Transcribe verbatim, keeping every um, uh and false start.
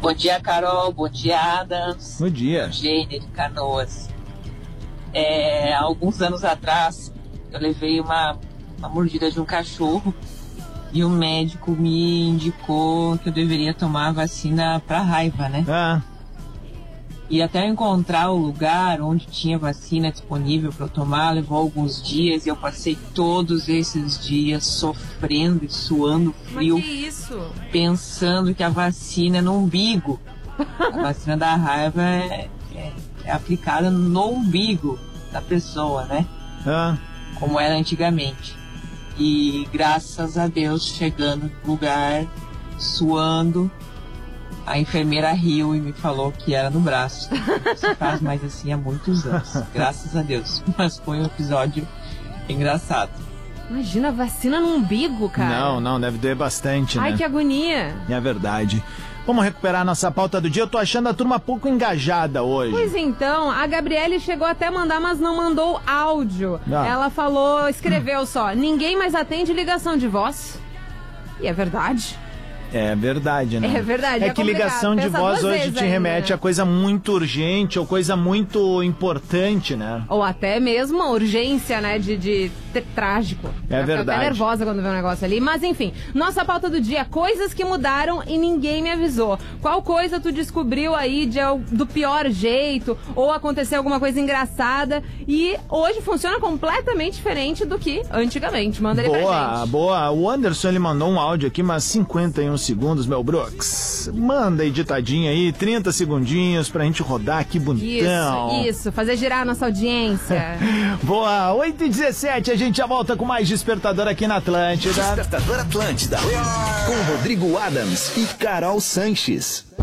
Bom dia, Carol. Bom dia, Adams. Bom dia. Gênia de Canoas. É, há alguns anos atrás, eu levei uma, uma mordida de um cachorro e o médico me indicou que eu deveria tomar a vacina para raiva, né? Ah. E até eu encontrar o lugar onde tinha vacina disponível para eu tomar, levou alguns dias e eu passei todos esses dias sofrendo e suando frio. Mas que isso? Pensando que a vacina é no umbigo. A vacina da raiva é, é, é aplicada no umbigo da pessoa, né? Ah. Como era antigamente. E graças a Deus, chegando no lugar, suando, a enfermeira riu e me falou que era no braço. Isso faz mais assim há muitos anos. Graças a Deus. Mas foi um episódio engraçado. Imagina, vacina no umbigo, cara. Não, não, deve doer bastante, Ai, né? que agonia. É verdade. Vamos recuperar a nossa pauta do dia. Eu tô achando a turma pouco engajada hoje. Pois então, a Gabriele chegou até a mandar, mas não mandou áudio. Ah. Ela falou, escreveu só, ninguém mais atende ligação de voz. E é verdade. É verdade, né? É verdade, É é que complicado. ligação de Pensa voz duas hoje vezes te ainda, remete né? a coisa muito urgente ou coisa muito importante, né? Ou até mesmo a urgência, né, de, de ter trágico. É Eu fico verdade. até nervosa quando vê um negócio ali. Mas enfim, nossa pauta do dia, coisas que mudaram e ninguém me avisou. Qual coisa tu descobriu aí de, do pior jeito? Ou aconteceu alguma coisa engraçada? E hoje funciona completamente diferente do que antigamente. Manda ele pra Boa, gente. boa. O Anderson, ele mandou um áudio aqui, mas cinquenta e um segundos, meu Brooks. Manda aí ditadinho aí, trinta segundinhos pra gente rodar, que bonitão. Isso, isso, fazer girar a nossa audiência. Boa, oito e dezessete, a gente já volta com mais Despertador aqui na Atlântida. Despertador Atlântida, com Rodrigo Adams e Carol Sanches.